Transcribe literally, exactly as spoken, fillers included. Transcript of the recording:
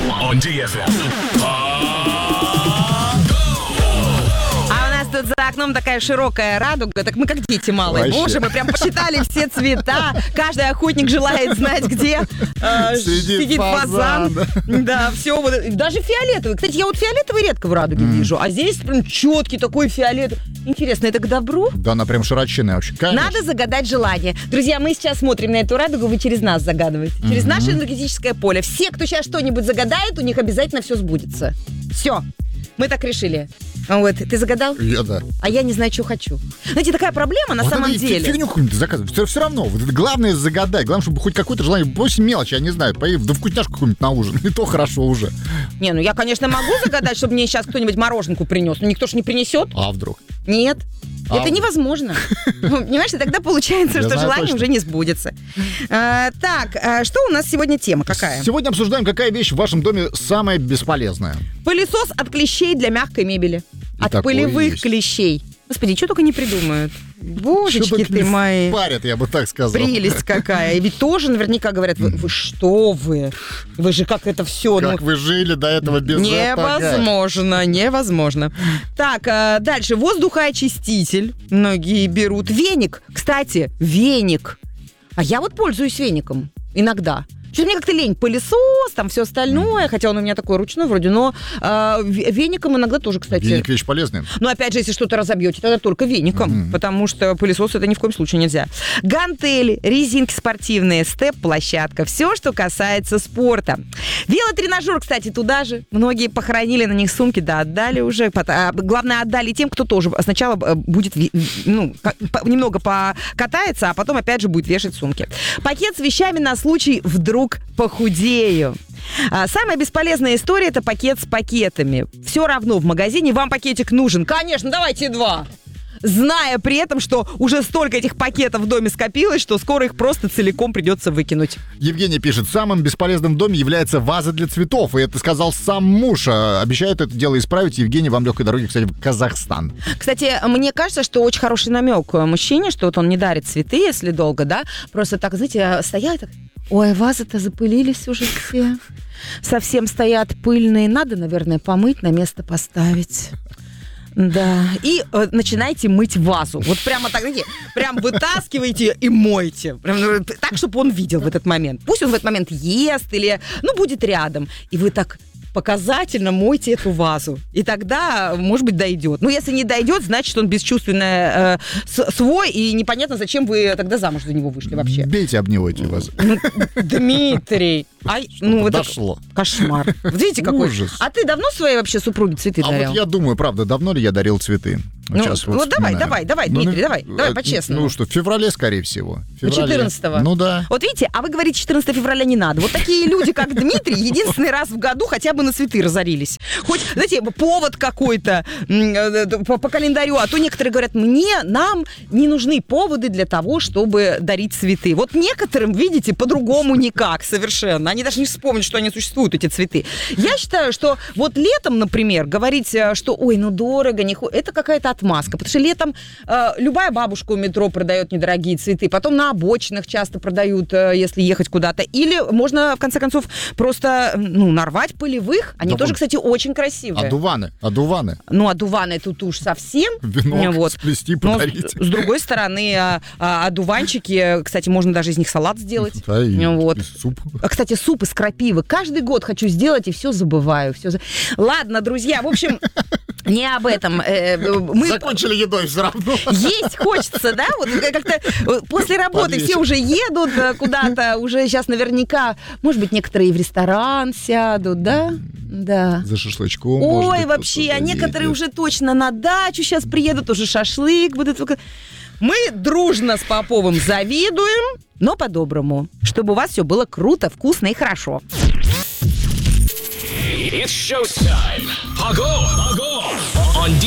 on ди эф эм. Тут за окном такая широкая радуга, так мы как дети малые. Вообще. Боже, мы прям посчитали все цвета. Каждый охотник желает знать, где э, Сидит сидит фазан. фазан. Да, все. Вот, даже фиолетовый. Кстати, я вот фиолетовый редко в радуге mm. вижу, а здесь прям четкий такой фиолетовый. Интересно, это к добру? Да, она прям широченная вообще. Конечно. Надо загадать желание. Друзья, мы сейчас смотрим на эту радугу, вы через нас загадываете. Через mm-hmm. наше энергетическое поле. Все, кто сейчас что-нибудь загадает, у них обязательно все сбудется. Все. Мы так решили. Вот, ты загадал? Я, да. А я не знаю, что хочу. Знаете, такая проблема на вот самом это деле. Фигню какую-нибудь заказывать. Все, все равно. Вот это главное загадай. Главное, чтобы хоть какое-то желание. Пусть мелочь, я не знаю. Поев, да вкусняшку какую-нибудь на ужин. И то хорошо уже. Не, ну я, конечно, могу загадать, чтобы мне сейчас кто-нибудь мороженку принес. Но никто ж не принесет. А вдруг? Нет. А Это невозможно. Понимаешь, и тогда получается, что желание уже не сбудется. Так, что у нас сегодня тема? Какая? Сегодня обсуждаем, какая вещь в вашем доме самая бесполезная. Пылесос от клещей для мягкой мебели. От пылевых клещей. Господи, что только не придумают. Божечки ты мои. Парят, я бы так сказал. Прелесть какая. И ведь тоже наверняка говорят, вы, вы что вы? Вы же как это все... Как ну, вы жили до этого без невозможно, этого? Невозможно. Так, а дальше. Воздухоочиститель. Многие берут. Веник. Кстати, веник. А я вот пользуюсь веником иногда. Что-то мне как-то лень. Пылесос, там все остальное. Mm. Хотя он у меня такой ручной вроде, но э, веником иногда тоже, кстати... Веник вещь полезная. Но опять же, если что-то разобьете, тогда только веником. Mm-hmm. Потому что пылесос это ни в коем случае нельзя. Гантели, резинки спортивные, степ-площадка. Все, что касается спорта. Велотренажер, кстати, туда же. Многие похоронили на них сумки, да, отдали уже. Главное, отдали тем, кто тоже сначала будет ну, немного покатается, а потом опять же будет вешать сумки. Пакет с вещами на случай вдруг похудею. Самая бесполезная история – это пакет с пакетами. Все равно в магазине вам пакетик нужен. Конечно, давайте два. Зная при этом, что уже столько этих пакетов в доме скопилось, что скоро их просто целиком придется выкинуть. Евгений пишет, самым бесполезным в доме является ваза для цветов. И это сказал сам муж. Обещает это дело исправить. Евгений, вам легкой дороги, кстати, в Казахстан. Кстати, мне кажется, что очень хороший намек мужчине, что вот он не дарит цветы, если долго, да, просто так, знаете, стоят так. Ой, вазы-то запылились уже все. Совсем стоят пыльные. Надо, наверное, помыть, на место поставить. Да. И э, начинайте мыть вазу. Вот прямо так, знаете, прям вытаскивайте и мойте. Прям, так, чтобы он видел в этот момент. Пусть он в этот момент ест или, ну, будет рядом. И вы так показательно мойте эту вазу. И тогда, может быть, дойдет. Ну, если не дойдет, значит, он бесчувственный э, свой, и непонятно, зачем вы тогда замуж за него вышли вообще. Бейте об него эти вазы. Ну, Дмитрий. Ай, ну, это дошло. Кошмар. Вот видите, какой ужас. А ты давно своей вообще супруге цветы а дарил? А вот я думаю, правда, давно ли я дарил цветы? Ну, вот, вот давай, давай, давай, Дмитрий, ну, давай, давай по-честному. Ну что, в феврале, скорее всего. четырнадцатого. Ну да. Вот видите, а вы говорите, четырнадцатого февраля не надо. Вот такие люди, как Дмитрий, единственный раз в году хотя бы на цветы разорились. Хоть, знаете, повод какой-то по, по календарю. А то некоторые говорят, мне, нам не нужны поводы для того, чтобы дарить цветы. Вот некоторым, видите, по-другому никак совершенно. Они даже не вспомнят, что они существуют, эти цветы. Я считаю, что вот летом, например, говорить, что ой, ну дорого, не хо... это какая-то отмазка. Потому что летом э, любая бабушка у метро продает недорогие цветы. Потом на обочинах часто продают, э, если ехать куда-то. Или можно, в конце концов, просто ну, нарвать пылевых. Они да тоже, кстати, очень красивые. Одуваны, одуваны. Ну, одуваны тут уж совсем. Венок вот. сплести, подарить. Но, с, с другой стороны, а, а, одуванчики, кстати, можно даже из них салат сделать. Да, и, вот. и суп. Кстати, суп из крапивы. Каждый год хочу сделать, и все забываю. Все... Ладно, друзья, в общем... Не об этом. Мы... Закончили едой все равно. Есть хочется, да? Вот как-то после работы Подвечер. Все уже едут куда-то, уже сейчас наверняка, может быть, некоторые в ресторан сядут, да? Да. За шашлычком. Ой, вообще, а некоторые уже точно на дачу сейчас приедут, уже шашлык будут. Мы дружно с Поповым завидуем, но по-доброму, чтобы у вас все было круто, вкусно и хорошо. It's showtime. Ого! Ого! On ди